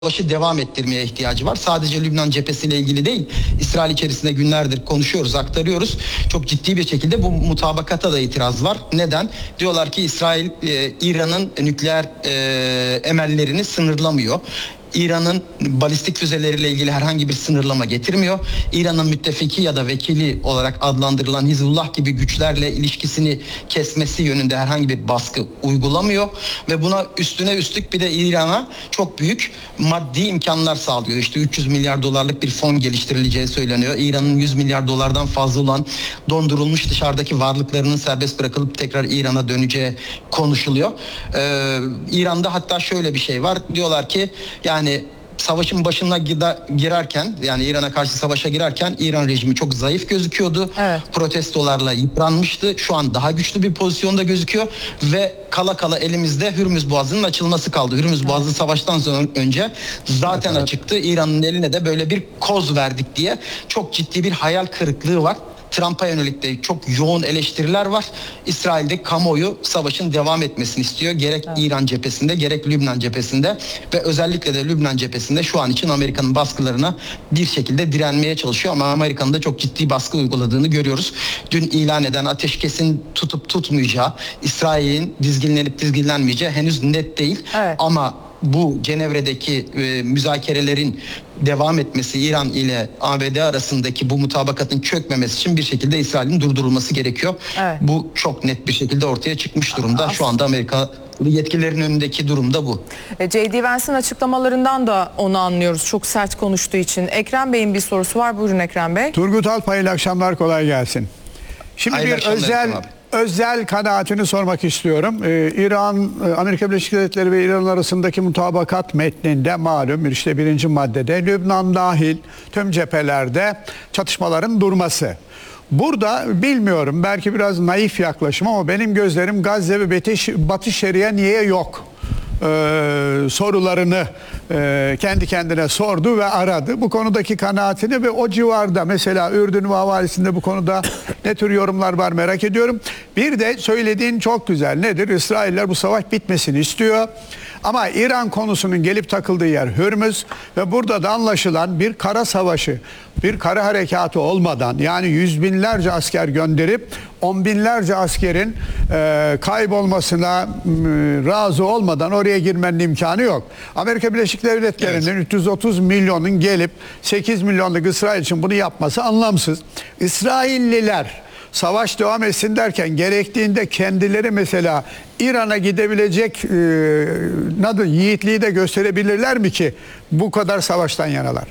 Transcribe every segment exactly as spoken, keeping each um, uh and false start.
savaşı devam ettirmeye ihtiyacı var. Sadece Lübnan cephesiyle ilgili değil, İsrail içerisinde günlerdir konuşuyoruz, aktarıyoruz. Çok ciddi bir şekilde bu mutabakata da itiraz var. Neden? Diyorlar ki İsrail, e, İran'ın nükleer e, emellerini sınırlamıyor. İran'ın balistik füzeleriyle ilgili herhangi bir sınırlama getirmiyor. İran'ın müttefiki ya da vekili olarak adlandırılan Hizbullah gibi güçlerle ilişkisini kesmesi yönünde herhangi bir baskı uygulamıyor. Ve buna üstüne üstlük bir de İran'a çok büyük maddi imkanlar sağlıyor. İşte üç yüz milyar dolarlık bir fon geliştirileceği söyleniyor. İran'ın yüz milyar dolardan fazla olan dondurulmuş dışarıdaki varlıklarının serbest bırakılıp tekrar İran'a döneceği konuşuluyor. Ee, İran'da hatta şöyle bir şey var. Diyorlar ki yani Yani savaşın başına girerken, yani İran'a karşı savaşa girerken İran rejimi çok zayıf gözüküyordu. Evet. Protestolarla yıpranmıştı. Şu an daha güçlü bir pozisyonda gözüküyor ve kala kala elimizde Hürmüz Boğazı'nın açılması kaldı. Hürmüz Boğazı evet. savaştan sonra önce zaten evet. açıktı. İran'ın eline de böyle bir koz verdik diye çok ciddi bir hayal kırıklığı var. Trump'a yönelik de çok yoğun eleştiriler var. İsrail'de kamuoyu savaşın devam etmesini istiyor. Gerek evet. İran cephesinde gerek Lübnan cephesinde ve özellikle de Lübnan cephesinde şu an için Amerika'nın baskılarına bir şekilde direnmeye çalışıyor. Ama Amerika'nın da çok ciddi baskı uyguladığını görüyoruz. Dün ilan eden ateşkesin tutup tutmayacağı, İsrail'in dizginlenip dizginlenmeyeceği henüz net değil. Evet. Ama bu Cenevre'deki e, müzakerelerin devam etmesi, İran ile A B D arasındaki bu mutabakatın çökmemesi için bir şekilde İsrail'in durdurulması gerekiyor. Evet. Bu çok net bir şekilde ortaya çıkmış durumda. Şu anda Amerika yetkililerin önündeki durumda bu. J D Vance'ın açıklamalarından da onu anlıyoruz. Çok sert konuştuğu için. Ekrem Bey'in bir sorusu var. Buyurun Ekrem Bey. Turgut Alp, hayırlı akşamlar, kolay gelsin. Şimdi hayırlı bir özel... Özel kanaatini sormak istiyorum. Ee, İran, Amerika Birleşik Devletleri ve İran arasındaki mutabakat metninde malum işte birinci maddede Lübnan dahil tüm cephelerde çatışmaların durması. Burada bilmiyorum, belki biraz naif yaklaşım ama benim gözlerim Gazze ve Batı Şeria niye yok? Ee, sorularını e, kendi kendine sordu ve aradı. Bu konudaki kanaatini ve o civarda mesela Ürdün ve havalisinde bu konuda ne tür yorumlar var merak ediyorum. Bir de söylediğin çok güzel. Nedir? İsrailler bu savaş bitmesini istiyor. Ama İran konusunun gelip takıldığı yer Hürmüz ve burada da anlaşılan bir kara savaşı, bir kara harekatı olmadan, yani yüz binlerce asker gönderip on binlerce askerin e, kaybolmasına e, razı olmadan oraya girmenin imkanı yok. Amerika Birleşik Devletleri'nin evet. üç yüz otuz milyonun gelip sekiz milyonluk İsrail için bunu yapması anlamsız. İsrailliler savaş devam etsin derken gerektiğinde kendileri mesela İran'a gidebilecek e, nadı, yiğitliği de gösterebilirler mi ki bu kadar savaştan yanalar?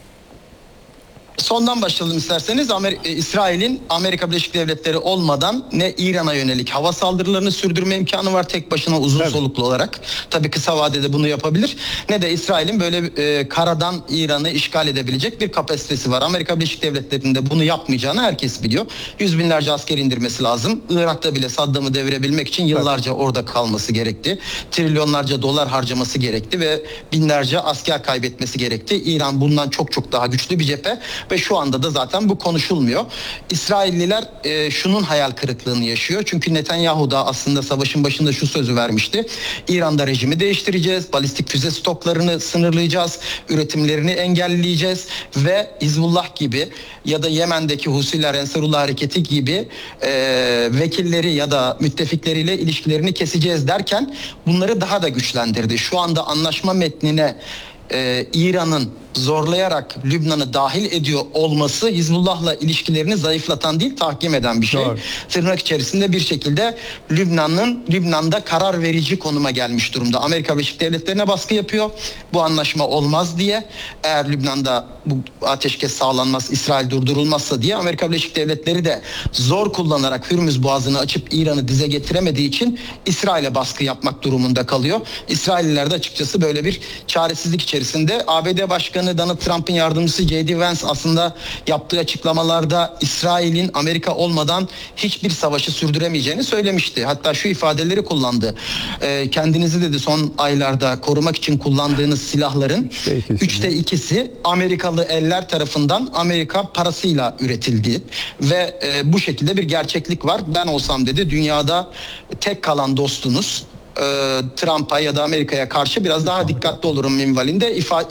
Sondan başlayalım isterseniz. Amer- İsrail'in Amerika Birleşik Devletleri olmadan ne İran'a yönelik hava saldırılarını sürdürme imkanı var tek başına uzun Tabii. soluklu olarak. Tabii kısa vadede bunu yapabilir. Ne de İsrail'in böyle e, karadan İran'ı işgal edebilecek bir kapasitesi var. Amerika Birleşik Devletleri'nde bunu yapmayacağını herkes biliyor. Yüz binlerce asker indirmesi lazım. Irak'ta bile Saddam'ı devirebilmek için yıllarca Tabii. orada kalması gerekti. Trilyonlarca dolar harcaması gerekti ve binlerce asker kaybetmesi gerekti. İran bundan çok çok daha güçlü bir cephe. Ve şu anda da zaten bu konuşulmuyor. İsrailliler e, şunun hayal kırıklığını yaşıyor. Çünkü Netanyahu da aslında savaşın başında şu sözü vermişti. İran'da rejimi değiştireceğiz. Balistik füze stoklarını sınırlayacağız. Üretimlerini engelleyeceğiz. Ve Hizbullah gibi ya da Yemen'deki Husiler Ensarullah Hareketi gibi e, vekilleri ya da müttefikleriyle ilişkilerini keseceğiz derken bunları daha da güçlendirdi. Şu anda anlaşma metnine e, İran'ın zorlayarak Lübnan'ı dahil ediyor olması Hizbullah'la ilişkilerini zayıflatan değil, tahkim eden bir şey. Doğru. Tırnak içerisinde bir şekilde Lübnan'ın Lübnan'da karar verici konuma gelmiş durumda. Amerika Birleşik Devletleri'ne baskı yapıyor. Bu anlaşma olmaz diye. Eğer Lübnan'da bu ateşkes sağlanmaz, İsrail durdurulmazsa diye Amerika Birleşik Devletleri de zor kullanarak Hürmüz Boğazı'nı açıp İran'ı dize getiremediği için İsrail'e baskı yapmak durumunda kalıyor. İsrailliler de açıkçası böyle bir çaresizlik içerisinde. A B D Başkanı Donald Trump'ın yardımcısı J D Vance aslında yaptığı açıklamalarda İsrail'in Amerika olmadan hiçbir savaşı sürdüremeyeceğini söylemişti. Hatta şu ifadeleri kullandı. E, kendinizi dedi son aylarda korumak için kullandığınız silahların üçte ikisi Amerikalı eller tarafından Amerika parasıyla üretildi. Ve e, bu şekilde bir gerçeklik var. Ben olsam dedi dünyada tek kalan dostunuz e, Trump'a ya da Amerika'ya karşı biraz daha dikkatli olurum minvalinde ifa-